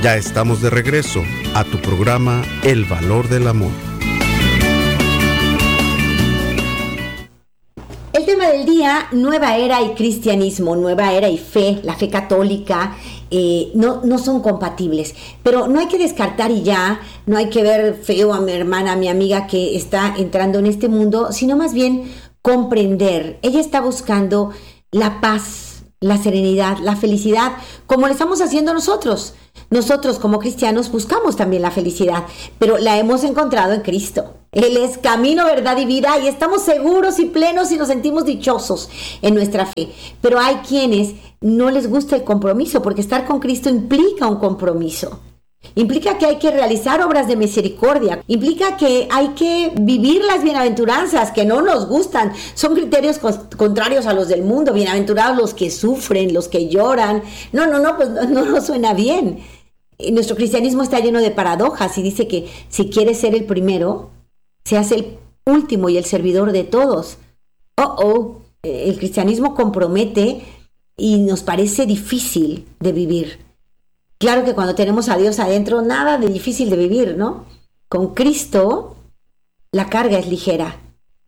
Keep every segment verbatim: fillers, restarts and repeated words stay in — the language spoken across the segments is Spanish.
Ya estamos de regreso a tu programa El Valor del Amor. El tema del día, nueva era y cristianismo, nueva era y fe, la fe católica, eh, no, no son compatibles. Pero no hay que descartar y ya, no hay que ver feo a mi hermana, a mi amiga que está entrando en este mundo, sino más bien comprender. Ella está buscando la paz, la serenidad, la felicidad, como lo estamos haciendo nosotros. Nosotros como cristianos buscamos también la felicidad, pero la hemos encontrado en Cristo. Él es camino, verdad y vida, y estamos seguros y plenos y nos sentimos dichosos en nuestra fe. Pero hay quienes no les gusta el compromiso, porque estar con Cristo implica un compromiso. Implica que hay que realizar obras de misericordia, implica que hay que vivir las bienaventuranzas que no nos gustan. Son criterios contrarios a los del mundo. Bienaventurados los que sufren, los que lloran. No, no, no, pues no, no nos suena bien. Nuestro cristianismo está lleno de paradojas y dice que si quieres ser el primero, se hace el último y el servidor de todos. Oh, oh, el cristianismo compromete y nos parece difícil de vivir. Claro que cuando tenemos a Dios adentro, nada de difícil de vivir, ¿no? Con Cristo, la carga es ligera.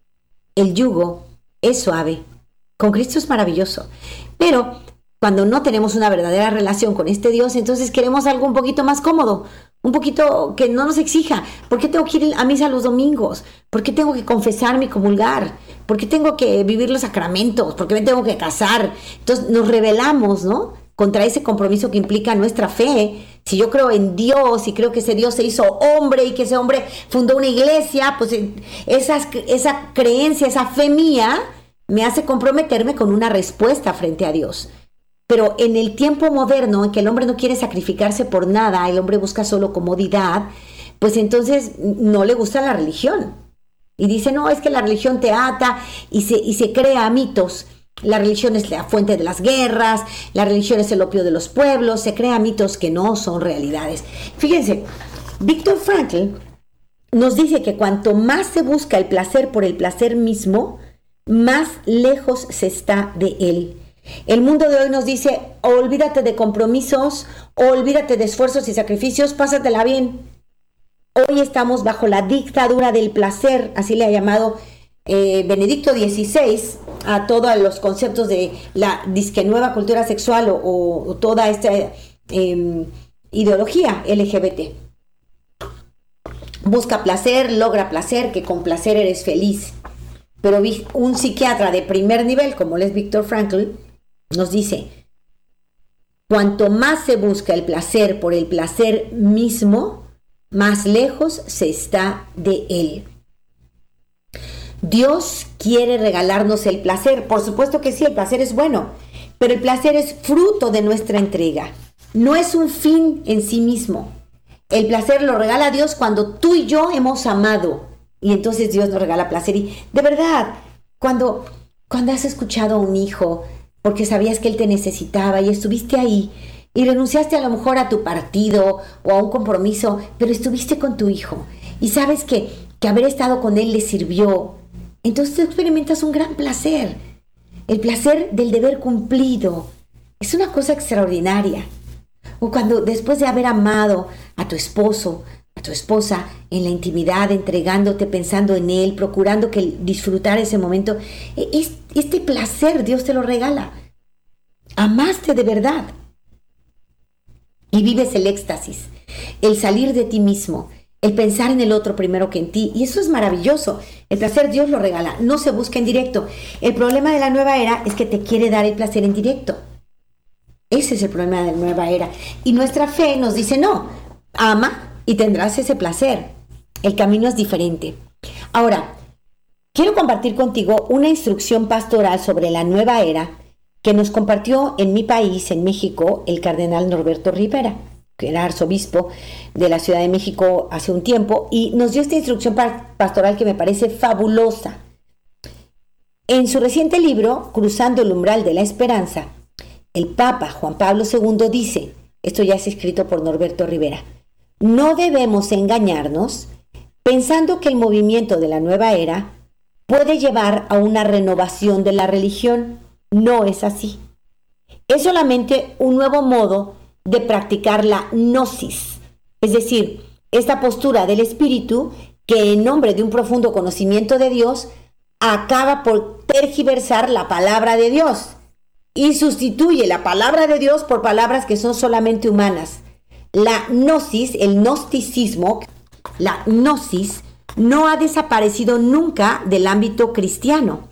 El yugo es suave. Con Cristo es maravilloso. Pero cuando no tenemos una verdadera relación con este Dios, entonces queremos algo un poquito más cómodo, un poquito que no nos exija. ¿Por qué tengo que ir a misa los domingos? ¿Por qué tengo que confesarme y comulgar? ¿Por qué tengo que vivir los sacramentos? ¿Por qué me tengo que casar? Entonces nos rebelamos, ¿no?, contra ese compromiso que implica nuestra fe. Si yo creo en Dios y creo que ese Dios se hizo hombre y que ese hombre fundó una iglesia, pues esa, esa creencia, esa fe mía me hace comprometerme con una respuesta frente a Dios. Pero en el tiempo moderno, en que el hombre no quiere sacrificarse por nada, el hombre busca solo comodidad, pues entonces no le gusta la religión. Y dice, no, es que la religión te ata y se, y se crea mitos. La religión es la fuente de las guerras, la religión es el opio de los pueblos, se crean mitos que no son realidades. Fíjense, Viktor Frankl nos dice que cuanto más se busca el placer por el placer mismo, más lejos se está de él. El mundo de hoy nos dice, olvídate de compromisos, olvídate de esfuerzos y sacrificios, pásatela bien. Hoy estamos bajo la dictadura del placer, así le ha llamado Eh, Benedicto dieciséis a todos los conceptos de la disque nueva cultura sexual o, o toda esta eh, ideología L G B T. Busca placer, logra placer, que con placer eres feliz. Pero un psiquiatra de primer nivel, como él es Viktor Frankl, nos dice, cuanto más se busca el placer por el placer mismo, más lejos se está de él. Dios quiere regalarnos el placer. Por supuesto que sí, el placer es bueno, pero el placer es fruto de nuestra entrega. No es un fin en sí mismo. El placer lo regala Dios cuando tú y yo hemos amado. Y entonces Dios nos regala placer. Y de verdad, cuando, cuando has escuchado a un hijo porque sabías que él te necesitaba y estuviste ahí y renunciaste a lo mejor a tu partido o a un compromiso, pero estuviste con tu hijo y sabes que, que haber estado con él le sirvió, entonces tú experimentas un gran placer. El placer del deber cumplido es una cosa extraordinaria. O cuando después de haber amado a tu esposo, a tu esposa, en la intimidad, entregándote, pensando en él, procurando que disfrutar ese momento, este placer Dios te lo regala. Amaste de verdad y vives el éxtasis, el salir de ti mismo, el pensar en el otro primero que en ti, y eso es maravilloso. El placer Dios lo regala, no se busca en directo. El problema de la nueva era es que te quiere dar el placer en directo. Ese es el problema de la nueva era. Y nuestra fe nos dice, no, ama y tendrás ese placer. El camino es diferente. Ahora, quiero compartir contigo una instrucción pastoral sobre la nueva era que nos compartió en mi país, en México, el cardenal Norberto Rivera, que era arzobispo de la Ciudad de México hace un tiempo, y nos dio esta instrucción pastoral que me parece fabulosa. En su reciente libro, Cruzando el umbral de la esperanza, el Papa Juan Pablo segundo dice, esto ya es escrito por Norberto Rivera, no debemos engañarnos pensando que el movimiento de la nueva era puede llevar a una renovación de la religión. No es así. Es solamente un nuevo modo de practicar la gnosis, es decir, esta postura del espíritu que en nombre de un profundo conocimiento de Dios acaba por tergiversar la palabra de Dios y sustituye la palabra de Dios por palabras que son solamente humanas. La gnosis, el gnosticismo, la gnosis no ha desaparecido nunca del ámbito cristiano,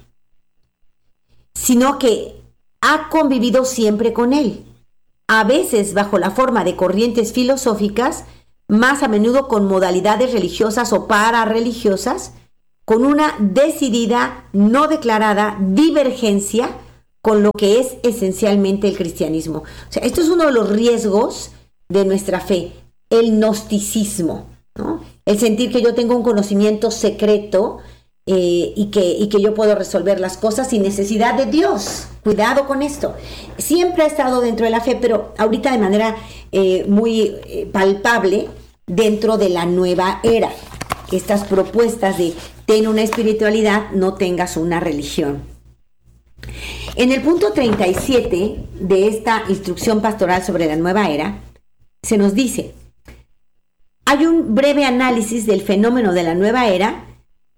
sino que ha convivido siempre con él, a veces bajo la forma de corrientes filosóficas, más a menudo con modalidades religiosas o pararreligiosas, con una decidida, no declarada divergencia con lo que es esencialmente el cristianismo. O sea, esto es uno de los riesgos de nuestra fe, el gnosticismo, ¿no? El sentir que yo tengo un conocimiento secreto eh, y, que, y que yo puedo resolver las cosas sin necesidad de Dios. Cuidado con esto. Siempre ha estado dentro de la fe, pero ahorita de manera eh, muy eh, palpable dentro de la nueva era. Estas propuestas de ten una espiritualidad, no tengas una religión. En el punto treinta y siete de esta instrucción pastoral sobre la nueva era, se nos dice, hay un breve análisis del fenómeno de la nueva era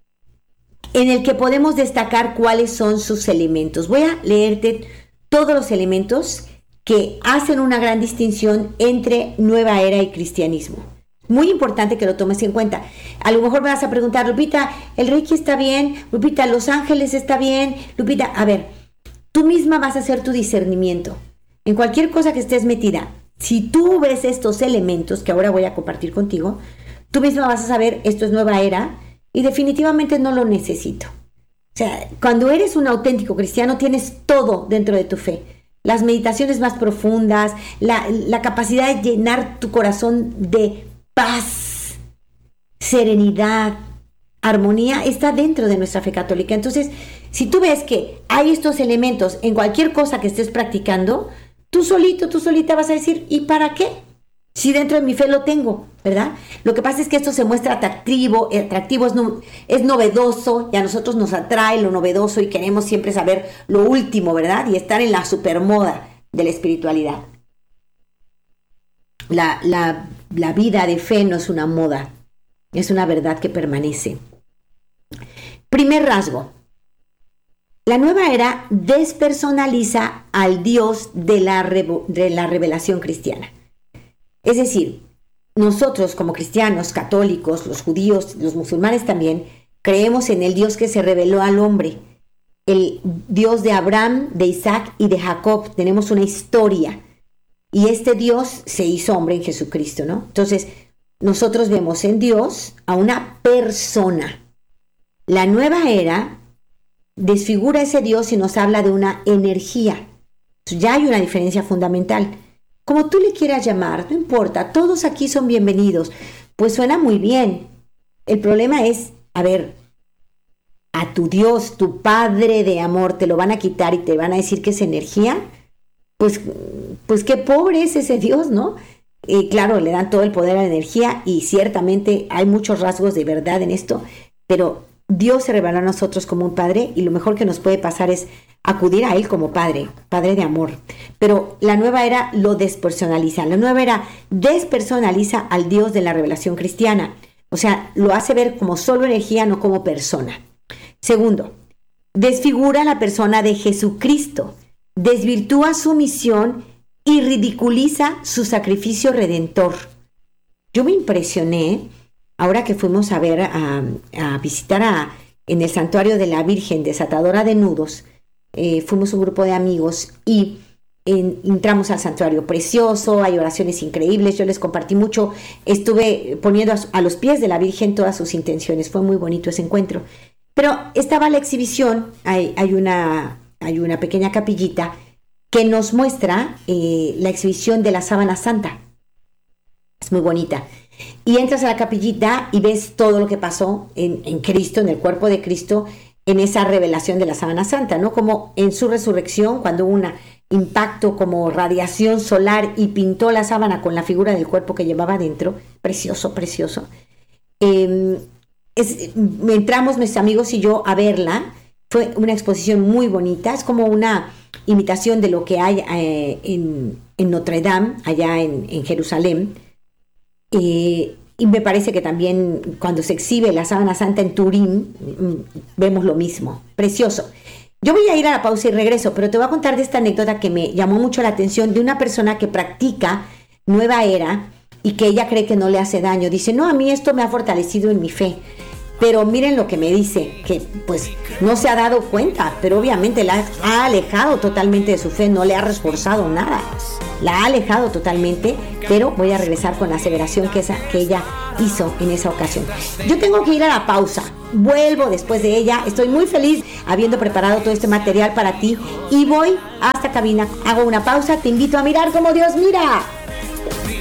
en el que podemos destacar cuáles son sus elementos. Voy a leerte todos los elementos que hacen una gran distinción entre nueva era y cristianismo. Muy importante que lo tomes en cuenta. A lo mejor me vas a preguntar, Lupita, ¿el Reiki está bien? Lupita, ¿Los Ángeles está bien? Lupita, a ver, tú misma vas a hacer tu discernimiento. En cualquier cosa que estés metida, si tú ves estos elementos que ahora voy a compartir contigo, tú misma vas a saber, esto es nueva era y definitivamente no lo necesito. O sea, cuando eres un auténtico cristiano, tienes todo dentro de tu fe. Las meditaciones más profundas, la, la capacidad de llenar tu corazón de paz, serenidad, armonía, está dentro de nuestra fe católica. Entonces, si tú ves que hay estos elementos en cualquier cosa que estés practicando, tú solito, tú solita vas a decir, ¿y para qué? Si dentro de mi fe lo tengo, ¿verdad? Lo que pasa es que esto se muestra atractivo, atractivo es, no, es novedoso, y a nosotros nos atrae lo novedoso y queremos siempre saber lo último, ¿verdad? Y estar en la supermoda de la espiritualidad. La, la, la vida de fe no es una moda, es una verdad que permanece. Primer rasgo. La nueva era despersonaliza al Dios de la, revo, de la revelación cristiana. Es decir, nosotros como cristianos, católicos, los judíos, los musulmanes también, creemos en el Dios que se reveló al hombre, el Dios de Abraham, de Isaac y de Jacob. Tenemos una historia y este Dios se hizo hombre en Jesucristo, ¿no? Entonces, nosotros vemos en Dios a una persona. La nueva era desfigura ese Dios y nos habla de una energía. Ya hay una diferencia fundamental. Como tú le quieras llamar, no importa, todos aquí son bienvenidos. Pues suena muy bien. El problema es, a ver, a tu Dios, tu Padre de amor, te lo van a quitar y te van a decir que es energía. Pues, pues qué pobre es ese Dios, ¿no? Y claro, le dan todo el poder a la energía y ciertamente hay muchos rasgos de verdad en esto, pero Dios se reveló a nosotros como un Padre y lo mejor que nos puede pasar es acudir a Él como Padre, Padre de amor. Pero la nueva era lo despersonaliza. La nueva era despersonaliza al Dios de la revelación cristiana. O sea, lo hace ver como solo energía, no como persona. Segundo, desfigura la persona de Jesucristo, desvirtúa su misión y ridiculiza su sacrificio redentor. Yo me impresioné ahora que fuimos a ver, a, a visitar a, en el santuario de la Virgen Desatadora de Nudos. Eh, fuimos un grupo de amigos y en, entramos al santuario precioso, hay oraciones increíbles, yo les compartí mucho, estuve poniendo a, a los pies de la Virgen todas sus intenciones, fue muy bonito ese encuentro. Pero estaba la exhibición, hay, hay, una, hay una pequeña capillita que nos muestra eh, la exhibición de la sábana santa, es muy bonita. Y entras a la capillita y ves todo lo que pasó en, en Cristo, en el cuerpo de Cristo, en esa revelación de la sábana santa, ¿no? Como en su resurrección, cuando hubo un impacto como radiación solar y pintó la sábana con la figura del cuerpo que llevaba dentro. Precioso, precioso. Eh, es, entramos mis amigos y yo a verla Fue una exposición muy bonita, es como una imitación de lo que hay eh, en, en Notre Dame, allá en, en Jerusalén. Eh, y me parece que también cuando se exhibe la Sábana Santa en Turín, vemos lo mismo. Precioso. Yo voy a ir a la pausa y regreso, pero te voy a contar de esta anécdota que me llamó mucho la atención de una persona que practica Nueva Era y que ella cree que no le hace daño. Dice, no, a mí esto me ha fortalecido en mi fe. Pero miren lo que me dice, que pues no se ha dado cuenta, pero obviamente la ha alejado totalmente de su fe, no le ha reforzado nada. La ha alejado totalmente, pero voy a regresar con la aseveración que, esa, que ella hizo en esa ocasión. Yo tengo que ir a la pausa, vuelvo después de ella, estoy muy feliz habiendo preparado todo este material para ti y voy hasta cabina, hago una pausa, te invito a mirar como Dios mira.